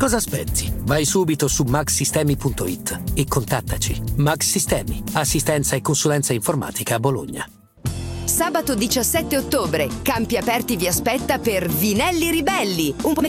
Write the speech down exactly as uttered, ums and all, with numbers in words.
Cosa aspetti? Vai subito su max sistemi punto it e contattaci. Max Sistemi, assistenza e consulenza informatica a Bologna. Sabato diciassette ottobre, Campi Aperti vi aspetta per Vinelli Ribelli, un pomeriggio